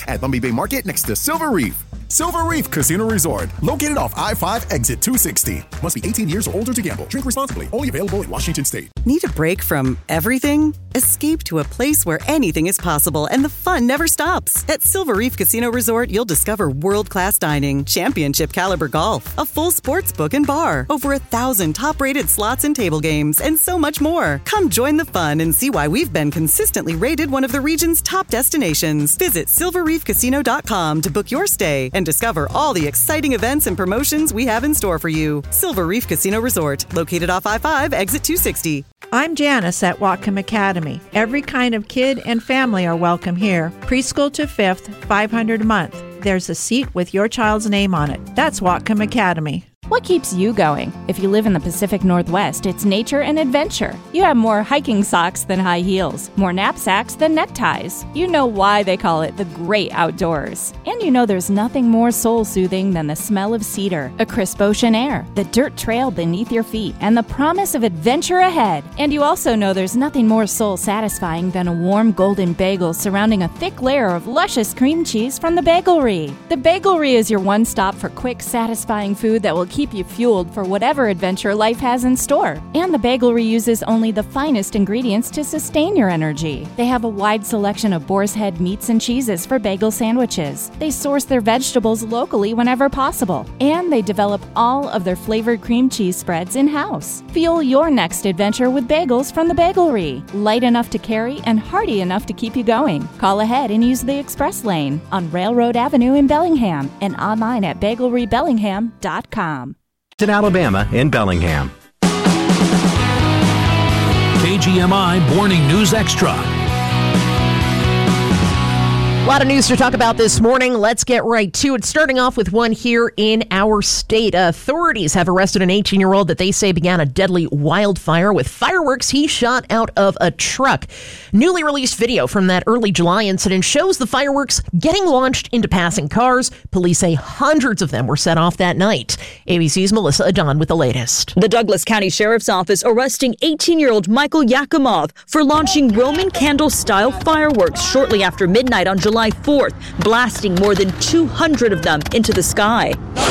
at Lumby Bay Market next to Silver Reef. Silver Reef Casino Resort, located off I-5 exit 260. Must be 18 years or older to gamble. Drink responsibly. Only available in Washington State. Need a break from everything? Escape to a place where anything is possible and the fun never stops. At Silver Reef Casino Resort, you'll discover world-class dining, championship caliber golf, a full sports book and bar, over 1,000 top-rated slots and table games, and so much more. Come join the fun and see why we've been consistently rated one of the region's top destinations. Visit silverreefcasino.com to book your stay and discover all the exciting events and promotions we have in store for you. Silver Reef Casino Resort, located off I-5, exit 260. I'm Janice at Whatcom Academy. Every kind of kid and family are welcome here. Preschool to 5th, $500 a month. There's a seat with your child's name on it. That's Whatcom Academy. What keeps you going? If you live in the Pacific Northwest, it's nature and adventure. You have more hiking socks than high heels, more knapsacks than neckties. You know why they call it the great outdoors. And you know there's nothing more soul-soothing than the smell of cedar, a crisp ocean air, the dirt trail beneath your feet, and the promise of adventure ahead. And you also know there's nothing more soul-satisfying than a warm golden bagel surrounding a thick layer of luscious cream cheese from the Bagelry. The Bagelry is your one-stop for quick, satisfying food that will keep you fueled for whatever adventure life has in store. And the Bagelry uses only the finest ingredients to sustain your energy. They have a wide selection of boar's head meats and cheeses for bagel sandwiches. They source their vegetables locally whenever possible. And they develop all of their flavored cream cheese spreads in-house. Fuel your next adventure with bagels from the Bagelry. Light enough to carry and hearty enough to keep you going. Call ahead and use the express lane on Railroad Avenue in Bellingham and online at bagelrybellingham.com. In Alabama in Bellingham. KGMI Morning News Extra. A lot of news to talk about this morning. Let's get right to it. Starting off with one here in our state. Authorities have arrested an 18-year-old that they say began a deadly wildfire with fireworks he shot out of a truck. Newly released video from that early July incident shows the fireworks getting launched into passing cars. Police say hundreds of them were set off that night. ABC's Melissa Adon with the latest. The Douglas County Sheriff's Office arresting 18-year-old Michael Yakimov for launching Roman candle-style fireworks shortly after midnight on July 4th, blasting more than 200 of them into the sky.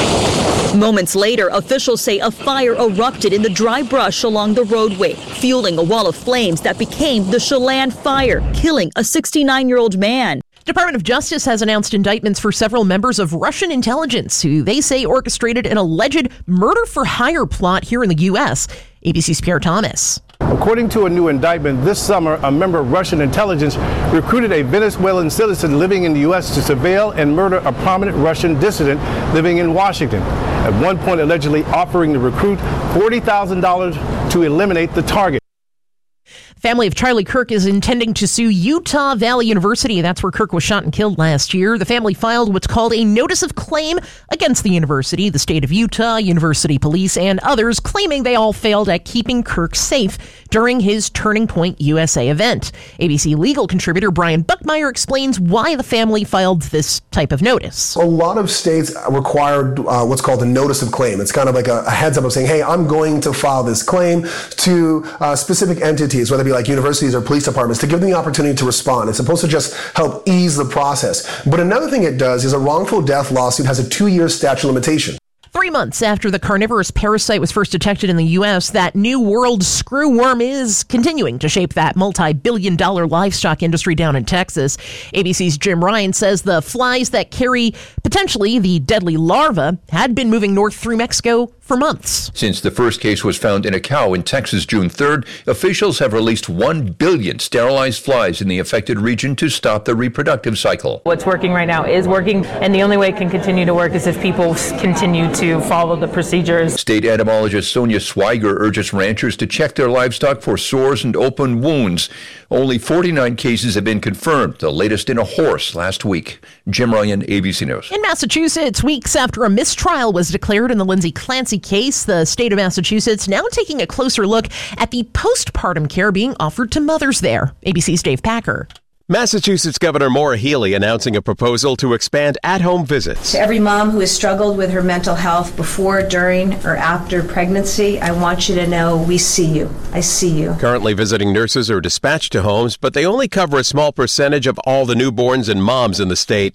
Moments later, officials say a fire erupted in the dry brush along the roadway, fueling a wall of flames that became the Chelan Fire, killing a 69-year-old man. Department of Justice has announced indictments for several members of Russian intelligence who they say orchestrated an alleged murder-for-hire plot here in the U.S. ABC's Pierre Thomas. According to a new indictment, this summer, a member of Russian intelligence recruited a Venezuelan citizen living in the U.S. to surveil and murder a prominent Russian dissident living in Washington, at one point allegedly offering the recruit $40,000 to eliminate the target. Family of Charlie Kirk is intending to sue Utah Valley University. That's where Kirk was shot and killed last year. The family filed what's called a notice of claim against the university, the state of Utah, university police, and others, claiming they all failed at keeping Kirk safe during his Turning Point USA event. ABC legal contributor Brian Buckmeyer explains why the family filed this type of notice. A lot of states require what's called a notice of claim. It's kind of like a heads up of saying, hey, I'm going to file this claim to specific entities, whether it be like universities or police departments, to give them the opportunity to respond. It's supposed to just help ease the process. But another thing it does is a wrongful death lawsuit has a 2-year statute of limitation. 3 months after the carnivorous parasite was first detected in the U.S., that new world screwworm is continuing to shape that multi-billion-dollar livestock industry down in Texas. ABC's Jim Ryan says the flies that carry potentially the deadly larva had been moving north through Mexico for months. Since the first case was found in a cow in Texas June 3rd, officials have released 1 billion sterilized flies in the affected region to stop the reproductive cycle. What's working right now is working, and the only way it can continue to work is if people continue to follow the procedures. State entomologist Sonia Swiger urges ranchers to check their livestock for sores and open wounds. Only 49 cases have been confirmed, the latest in a horse last week. Jim Ryan, ABC News. In Massachusetts, weeks after a mistrial was declared in the Lindsay Clancy case, the state of Massachusetts now taking a closer look at the postpartum care being offered to mothers there. ABC's Dave Packer. Massachusetts Governor Maura Healey announcing a proposal to expand at-home visits. To every mom who has struggled with her mental health before, during, or after pregnancy, I want you to know we see you. I see you. Currently, visiting nurses are dispatched to homes, but they only cover a small percentage of all the newborns and moms in the state.